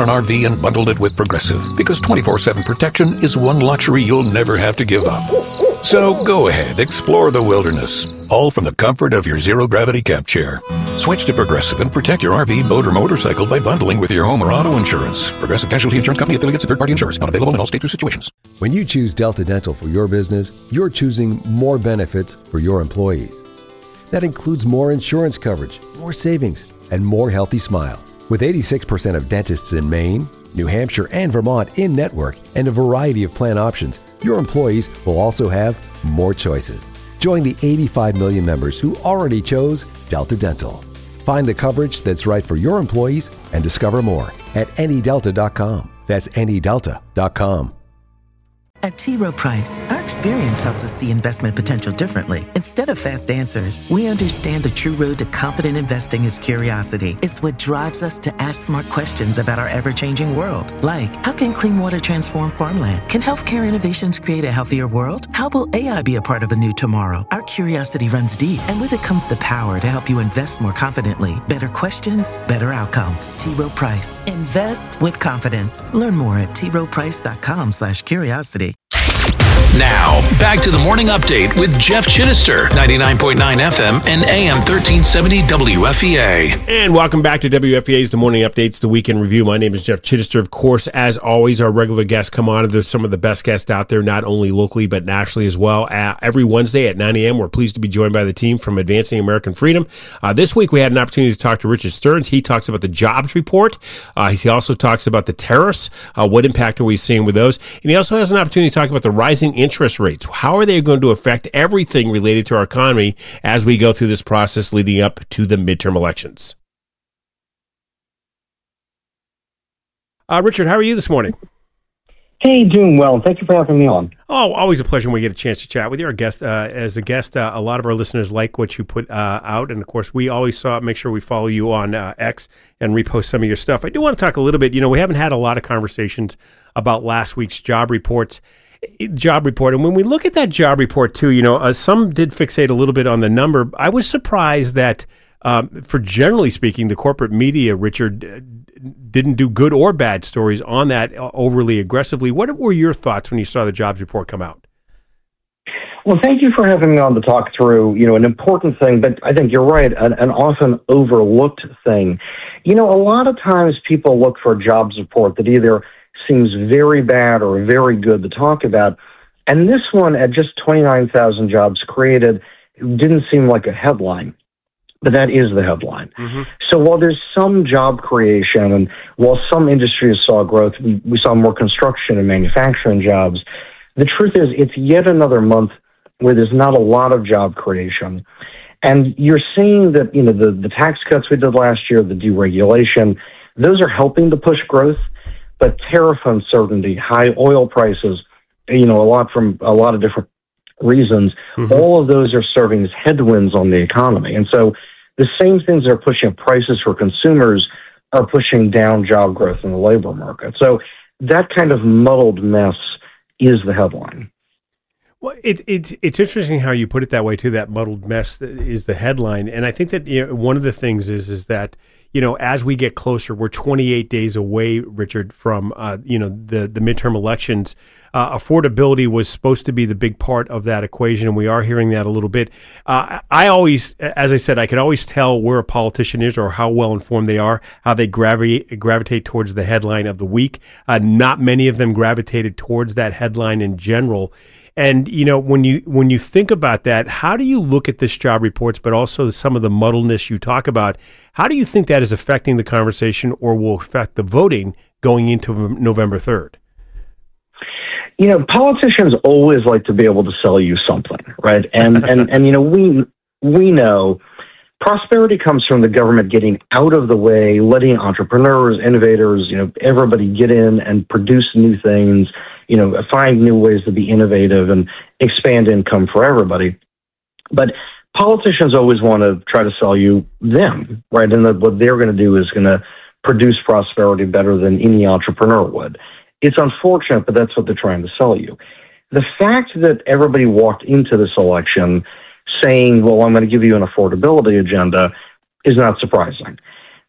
an RV and bundled it with Progressive, because 24/7 protection is one luxury you'll never have to give up. So go ahead, explore the wilderness, all from the comfort of your zero-gravity camp chair. Switch to Progressive and protect your RV, boat, or motorcycle by bundling with your home or auto insurance. Progressive Casualty Insurance Company, affiliates, and third-party insurers. Not available in all states or situations. When you choose Delta Dental for your business, you're choosing more benefits for your employees. That includes more insurance coverage, more savings, and more healthy smiles. With 86% of dentists in Maine, New Hampshire, and Vermont in network, and a variety of plan options, your employees will also have more choices. Join the 85 million members who already chose Delta Dental. Find the coverage that's right for your employees and discover more at anydelta.com. That's anydelta.com. At T. Rowe Price, our experience helps us see investment potential differently. Instead of fast answers, we understand the true road to confident investing is curiosity. It's what drives us to ask smart questions about our ever-changing world. Like, how can clean water transform farmland? Can healthcare innovations create a healthier world? How will AI be a part of a new tomorrow? Our curiosity runs deep, and with it comes the power to help you invest more confidently. Better questions, better outcomes. T. Rowe Price. Invest with confidence. Learn more at troweprice.com/curiosity. Now, back to the morning update with Jeff Chittister, 99.9 FM and AM 1370 WFEA. And welcome back to WFEA's The Morning Updates, the Weekend Review. My name is Jeff Chittister. Of course, as always, our regular guests come on. They're some of the best guests out there, not only locally, but nationally as well. Every Wednesday at 9 a.m., we're pleased to be joined by the team from Advancing American Freedom. This week, we had an opportunity to talk to Richard Stearns. He talks about the jobs report. He also talks about the tariffs. What impact are we seeing with those? And he also has an opportunity to talk about the rising interest rates. How are they going to affect everything related to our economy as we go through this process leading up to the midterm elections? Richard, how are you this morning? Hey, doing well. Thank you for having me on. Oh, always a pleasure when we get a chance to chat with you. Our guest, as a guest, a lot of our listeners like what you put out, and of course, we always make sure we follow you on X and repost some of your stuff. I do want to talk a little bit. We haven't had a lot of conversations about last week's job report. And when we look at that job report too, some did fixate a little bit on the number. I was surprised that, for generally speaking, the corporate media, Richard, didn't do good or bad stories on that overly aggressively. What were your thoughts when you saw the jobs report come out? Well, thank you for having me on to talk through, an important thing, but I think you're right, an often overlooked thing. A lot of times people look for a jobs report that either seems very bad or very good to talk about. And this one, at just 29,000 jobs created, didn't seem like a headline. But that is the headline. Mm-hmm. So while there's some job creation, and while some industries saw growth, we saw more construction and manufacturing jobs, the truth is it's yet another month where there's not a lot of job creation. And you're seeing that, the tax cuts we did last year, the deregulation, those are helping to push growth. But tariff uncertainty, high oil prices, a lot of different reasons, mm-hmm. all of those are serving as headwinds on the economy. And so the same things that are pushing up prices for consumers are pushing down job growth in the labor market. So that kind of muddled mess is the headline. Well, it's interesting how you put it that way, too. That muddled mess is the headline. And I think that one of the things is that, as we get closer, we're 28 days away, Richard, from, the midterm elections. Affordability was supposed to be the big part of that equation, and we are hearing that a little bit. I always, as I said, I can always tell where a politician is or how well informed they are, how they gravitate towards the headline of the week. Not many of them gravitated towards that headline in general. And, when you think about that, how do you look at this job reports, but also some of the muddleness you talk about? How do you think that is affecting the conversation or will affect the voting going into November 3rd? Politicians always like to be able to sell you something, right? And we know prosperity comes from the government getting out of the way, letting entrepreneurs, innovators, everybody get in and produce new things, find new ways to be innovative and expand income for everybody. But politicians always want to try to sell you them, right? And that what they're going to do is going to produce prosperity better than any entrepreneur would. It's unfortunate, but that's what they're trying to sell you. The fact that everybody walked into this election saying, well, I'm going to give you an affordability agenda is not surprising.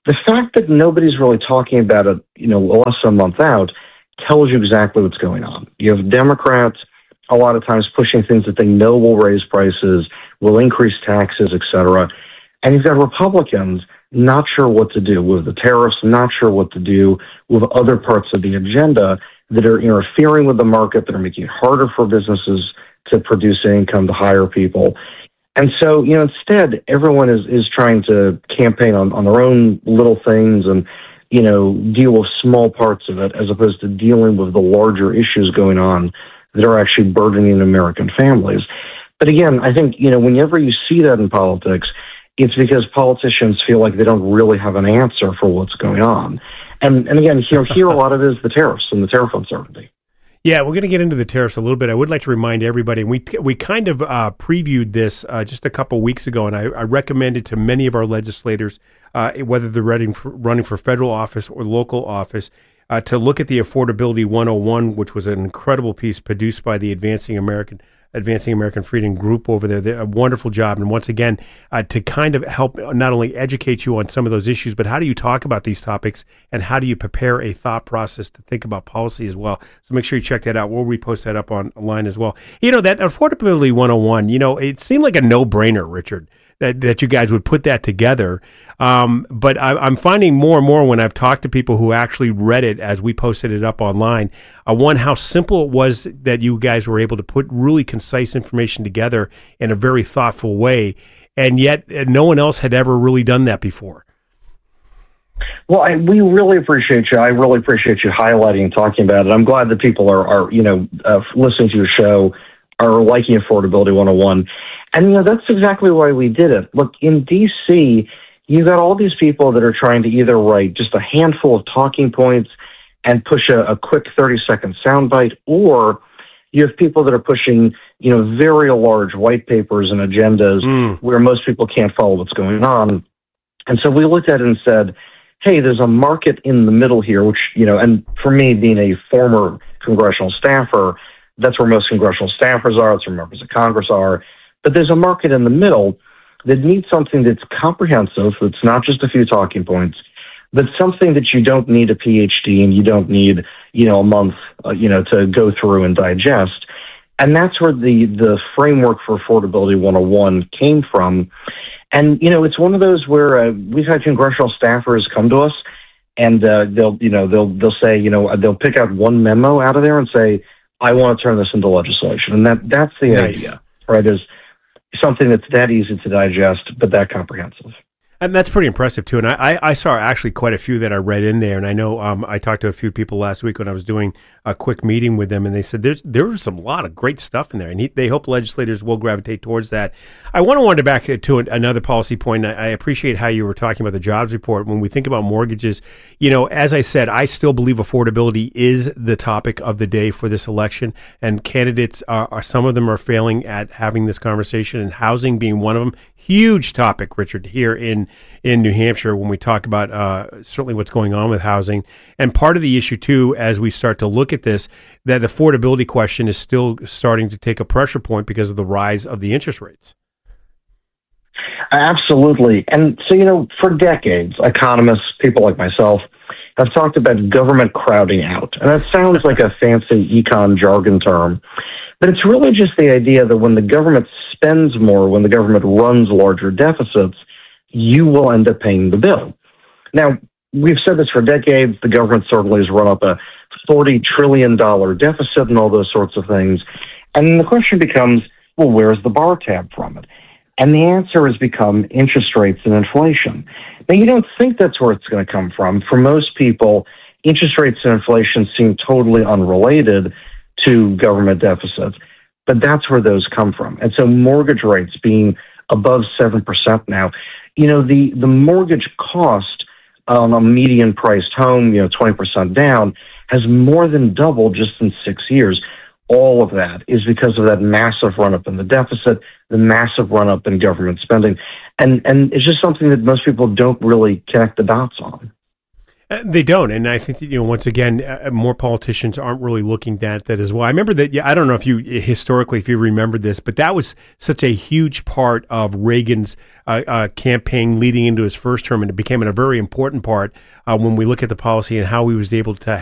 The fact that nobody's really talking about it, less than a month out, tells you exactly what's going on. You have Democrats a lot of times pushing things that they know will raise prices, will increase taxes, et cetera. And you've got Republicans not sure what to do with the tariffs, not sure what to do with other parts of the agenda that are interfering with the market, that are making it harder for businesses to produce income, to hire people. And so, instead, everyone is trying to campaign on their own little things and, deal with small parts of it, as opposed to dealing with the larger issues going on that are actually burdening American families. But again, I think, whenever you see that in politics, it's because politicians feel like they don't really have an answer for what's going on. And again, here a lot of it is the tariffs and the tariff uncertainty. Yeah, we're going to get into the tariffs a little bit. I would like to remind everybody, and we kind of previewed this just a couple weeks ago, and I recommended to many of our legislators, whether they're running for federal office or local office, to look at the Affordability 101, which was an incredible piece produced by the Advancing American Freedom Group over there. They're a wonderful job. And once again, to kind of help not only educate you on some of those issues, but how do you talk about these topics and how do you prepare a thought process to think about policy as well. So make sure you check that out. We'll repost that up online as well. That Affordability 101, it seemed like a no-brainer, Richard, that you guys would put that together. But I'm finding more and more when I've talked to people who actually read it as we posted it up online, how simple it was that you guys were able to put really concise information together in a very thoughtful way, and yet no one else had ever really done that before. Well, we really appreciate you. I really appreciate you highlighting and talking about it. I'm glad that people are listening to your show, are liking Affordability 101. And, that's exactly why we did it. Look, in D.C., you've got all these people that are trying to either write just a handful of talking points and push a quick 30-second soundbite, or you have people that are pushing, very large white papers and agendas where most people can't follow what's going on. And so we looked at it and said, hey, there's a market in the middle here, which, and for me, being a former congressional staffer, that's where most congressional staffers are, that's where members of Congress are. But there's a market in the middle that needs something that's comprehensive, that's not just a few talking points, but something that you don't need a PhD and you don't need, a month, to go through and digest. And that's where the framework for Affordability 101 came from. And, it's one of those where we've had congressional staffers come to us and they'll say, they'll pick out one memo out of there and say, I want to turn this into legislation. And that's the idea, right, is something that's that easy to digest, but that comprehensive. And that's pretty impressive, too. And I saw actually quite a few that I read in there. And I know I talked to a few people last week when I was doing a quick meeting with them, and they said there was a lot of great stuff in there. And they hope legislators will gravitate towards that. I want to wander back to another policy point. I appreciate how you were talking about the jobs report. When we think about mortgages, as I said, I still believe affordability is the topic of the day for this election. And candidates are some of them are failing at having this conversation, and housing being one of them. Huge topic, Richard, here in New Hampshire when we talk about certainly what's going on with housing. And part of the issue, too, as we start to look at this, that affordability question is still starting to take a pressure point because of the rise of the interest rates. Absolutely. And so, for decades, economists, people like myself, have talked about government crowding out. And that sounds like a fancy econ jargon term. But it's really just the idea that when the government spends more, when the government runs larger deficits, you will end up paying the bill. Now, we've said this for decades. The government certainly has run up a $40 trillion deficit and all those sorts of things. And then the question becomes, well, where's the bar tab from it? And the answer has become interest rates and inflation. Now, you don't think that's where it's going to come from. For most people, interest rates and inflation seem totally unrelated to government deficits, but that's where those come from. And so mortgage rates being above 7% now, the mortgage cost on a median priced home, 20% down, has more than doubled just in 6 years. All of that is because of that massive run-up in the deficit, the massive run-up in government spending. And it's just something that most people don't really connect the dots on. They don't, and I think that, once again, more politicians aren't really looking at that as well. I remember that. I don't know if you historically, if you remember this, but that was such a huge part of Reagan's campaign leading into his first term, and it became a very important part when we look at the policy and how he was able to